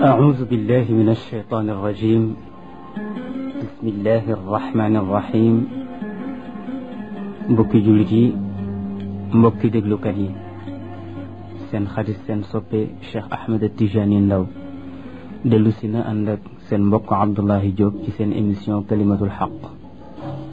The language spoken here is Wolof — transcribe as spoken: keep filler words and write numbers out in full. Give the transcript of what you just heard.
أعوذ بالله من الشيطان الرجيم بسم الله الرحمن الرحيم mbokki jullit yi mbokki déglukat yi seen xarit seen soppe Cheikh Ahmed Tijani Ndaw dellu si na ànd ak seen mbokk Abdullahi Diop ci seen émission kalimatul xaq